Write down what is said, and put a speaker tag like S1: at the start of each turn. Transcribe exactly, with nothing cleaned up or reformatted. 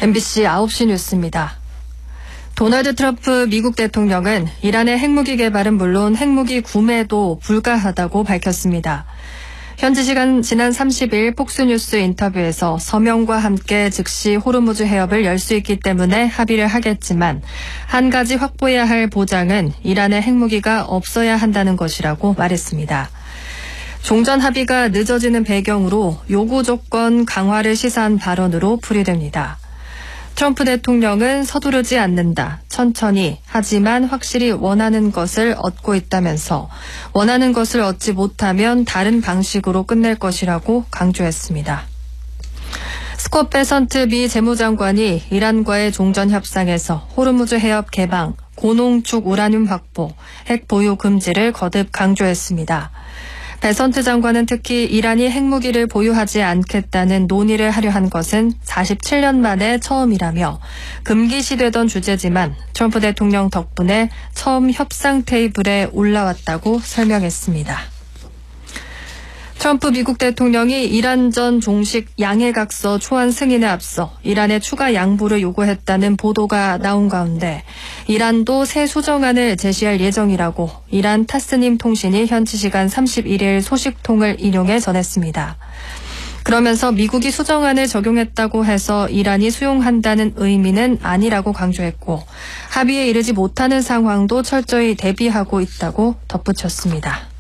S1: 엠비씨 아홉 시 뉴스입니다. 도널드 트럼프 미국 대통령은 이란의 핵무기 개발은 물론 핵무기 구매도 불가하다고 밝혔습니다. 현지 시간 지난 삼십 일 폭스뉴스 인터뷰에서 서명과 함께 즉시 호르무즈 해협을 열 수 있기 때문에 합의를 하겠지만 한 가지 확보해야 할 보장은 이란의 핵무기가 없어야 한다는 것이라고 말했습니다. 종전 합의가 늦어지는 배경으로 요구 조건 강화를 시사한 발언으로 풀이됩니다. 트럼프 대통령은 서두르지 않는다. 천천히 하지만 확실히 원하는 것을 얻고 있다면서 원하는 것을 얻지 못하면 다른 방식으로 끝낼 것이라고 강조했습니다. 스콧 베선트 미 재무장관이 이란과의 종전 협상에서 호르무즈 해협 개방, 고농축 우라늄 확보, 핵 보유 금지를 거듭 강조했습니다. 베선트 장관은 특히 이란이 핵무기를 보유하지 않겠다는 논의를 하려 한 것은 사십칠 년 만에 처음이라며 금기시되던 주제지만 트럼프 대통령 덕분에 처음 협상 테이블에 올라왔다고 설명했습니다. 트럼프 미국 대통령이 이란전 종식 양해각서 초안 승인에 앞서 이란에 추가 양보를 요구했다는 보도가 나온 가운데 이란도 새 수정안을 제시할 예정이라고 이란 타스님 통신이 현지 시간 삼십일 일 소식통을 인용해 전했습니다. 그러면서 미국이 수정안을 적용했다고 해서 이란이 수용한다는 의미는 아니라고 강조했고 합의에 이르지 못하는 상황도 철저히 대비하고 있다고 덧붙였습니다.